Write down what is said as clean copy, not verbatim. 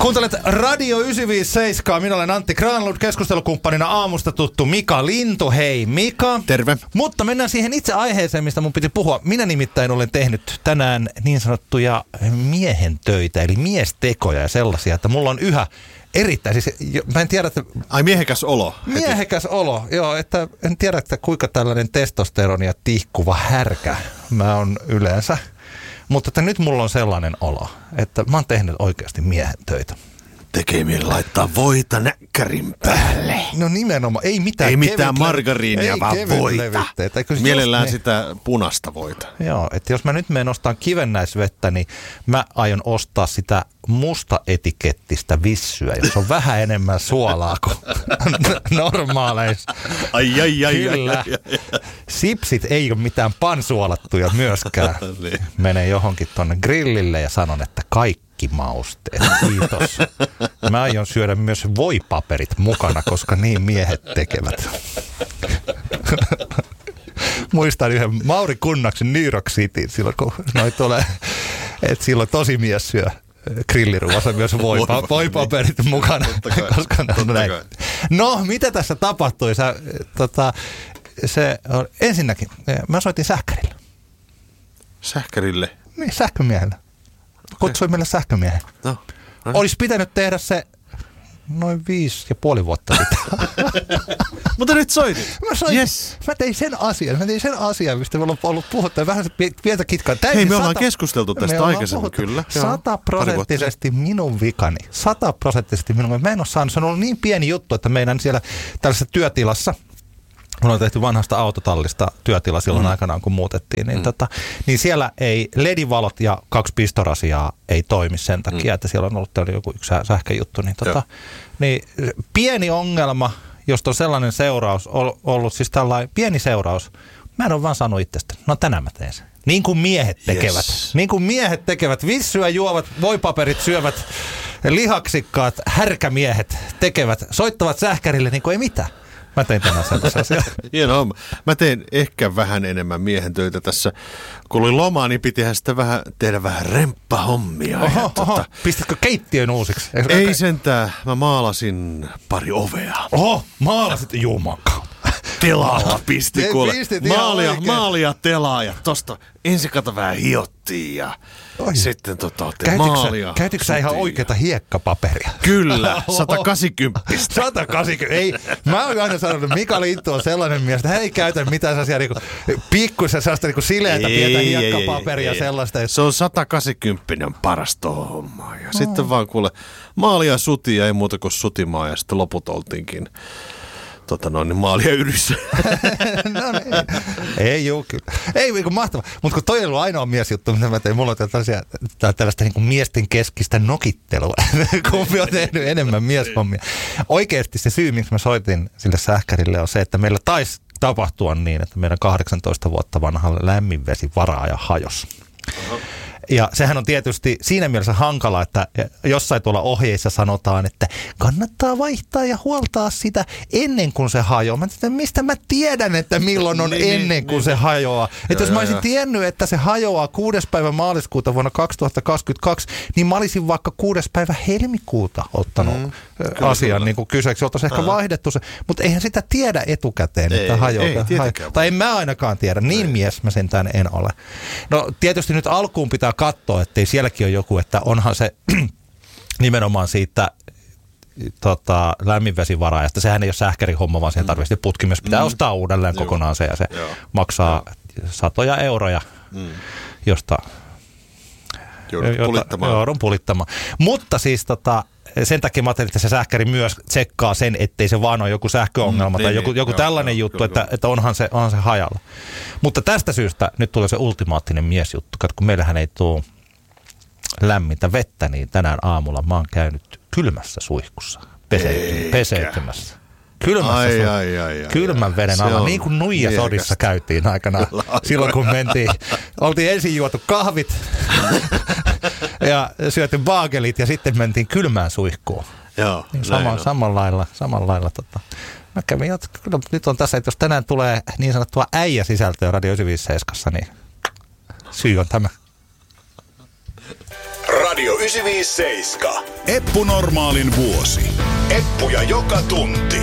Kuuntelet Radio 957. Minä olen Antti Granlund, keskustelukumppanina aamusta tuttu Mika Lintu. Hei Mika. Terve. Mutta mennään siihen itse aiheeseen, mistä mun piti puhua. Minä nimittäin olen tehnyt tänään niin sanottuja miehen töitä, eli miestekoja ja sellaisia, että mulla on yhä erittäin, siis mä en tiedä, että... Ai miehekäs olo. Miehekäs olo, joo, että en tiedä, että kuinka tällainen testosteronia tihkuva härkä mä oon yleensä. Mutta että nyt mulla on sellainen olo, että mä oon tehnyt oikeasti miehen töitä. Tekee mieli laittaa voita näkkärin päälle. No nimenomaan, ei mitään margariinia, vaan voita. Mielellään sitä punaista voita. Joo, että jos mä nyt menen ostamaan kivennäisvettä, niin mä aion ostaa sitä musta etikettistä vissyä, jos on vähän enemmän suolaa kuin normaaleissa. Ai. Kyllä. Sipsit ei ole mitään pansuolattuja myöskään. Niin. Menen johonkin tonne grillille ja sanon, että kaikki mausteet. Kiitos. Mä aion syödä myös voipaperit mukana, koska niin miehet tekevät. Muistan yhden Mauri Kunnaksen New York City, silloin kun noin tulee, että silloin tosi mies syö grilliruoassa myös voipaperit mukana. Koska näin. No, mitä tässä tapahtui? Ensinnäkin, mä soitin sähkärille. Sähkärille? Niin, sähkömiehelle. Kutsui meille sähkömiehen. No. Olisi pitänyt tehdä se noin 5,5 vuotta sitten. Mutta nyt soitit. Mä tein sen asian, mistä me ollaan ollut puhuttu. Vähän pientä kitkaa. Hei, me ollaan keskusteltu tästä aikaisemmin, kyllä. 100% minun vikani. 100% minun. Mä en ole saanut. Se on ollut niin pieni juttu, että meidän siellä tällaisessa työtilassa, kun on tehty vanhasta autotallista työtila silloin aikanaan, kun muutettiin, niin siellä ei LED-valot ja 2 pistorasiaa ei toimi sen takia, että siellä on ollut joku yksi sähköjuttu. Niin pieni ongelma, josta on sellainen seuraus ollut, siis tällainen pieni seuraus. Mä en ole vaan sanonut itsestäni. No tänään mä teen sen. Niin kuin miehet tekevät. Yes. Niin kuin miehet tekevät. Vissyä juovat, voipaperit syövät, lihaksikkaat härkämiehet tekevät. Soittavat sähkärille niin kuin ei mitään. Mä tein tänään sellaisen asian. Hieno. Mä tein ehkä vähän enemmän miehen töitä tässä. Kun oli lomaa, niin pitihän sitä tehdä vähän remppahommia. Oho. Pistitkö keittiön uusiksi? Ei sentään. Mä maalasin pari ovea. Oho, maalasit jumakaan. Telalla pisti kuule. Maalia telaa ja tosta ensin kato vähän hiottiin ja sitten maalia. Käytitkö sä ihan oikeata hiekkapaperia? Kyllä, 180. 180, ei. Mä oon aina sanonut, että Mika Lintu on sellainen mies, että hän ei käytä mitään sellaisia niinku pikkuisen sellaista niinku sileätä pientä hiekkapaperia sellaista. Se on 180 paras tohon hommaan. Ja sitten vaan kuule maalia sutia, ei muuta kuin sutimaa ja sitten loput oltiinkin maalia ydyssä. No niin. Ei juu, kyllä. Ei, kun mahtavaa. Mutta kun toi ei ollut ainoa miesjuttu, mitä mä tein, mulla on tällaista niin kuin miesten keskistä nokittelua. Kumpi on tehnyt enemmän mieshommia. Oikeasti se syy, miksi mä soitin sille sähkärille, on se, että meillä taisi tapahtua niin, että meidän 18 vuotta vanhalle lämminvesivaraaja hajosi. Ja sehän on tietysti siinä mielessä hankala, että jossain tuolla ohjeissa sanotaan, että kannattaa vaihtaa ja huoltaa sitä ennen kuin se hajoaa. Mä tiedän, mistä mä tiedän, että milloin on ennen kuin se hajoaa. Että jos mä olisin tiennyt, että se hajoaa 6. päivä maaliskuuta vuonna 2022, niin mä olisin vaikka 6. päivä helmikuuta ottanut asian niin kuin kyseeksi. Oltaisiin ehkä vaihdettu se, mutta eihän sitä tiedä etukäteen, että hajoaa. Tai en mä ainakaan tiedä. Niin mies mä sentään en ole. No tietysti nyt alkuun pitää katsoa, ettei sielläkin ole joku, että onhan se nimenomaan siitä lämminvesivaraajasta. Sehän ei ole sähkärihomma, vaan siihen tarvitsee putki myös pitää ostaa uudelleen kokonaan se ja se maksaa satoja euroja, josta joudun pulittamaan. Mutta siis sen takia mä ajattelin, että se sähkäri myös tsekkaa sen, ettei se vaan ole joku sähköongelma tai joku tällainen juttu, että onhan se hajalla. Mutta tästä syystä nyt tulee se ultimaattinen miesjuttu. Kun meillähän ei tule lämmintä vettä, niin tänään aamulla mä oon käynyt kylmässä suihkussa peseytymässä. Kylmän veden alla, niin kuin Nuijasodissa käytiin aikanaan. Silloin kun oltiin ensin juotu kahvit ja syöty baagelit ja sitten mentiin kylmään suihkuun. Joo, niin samanlailla. Mä kävin, kyllä nyt on tässä, että jos tänään tulee niin sanottua äijä-sisältöä Radio 957, niin syy on tämä. Radio 957. Eppu Normaalin vuosi. Eppuja joka tunti.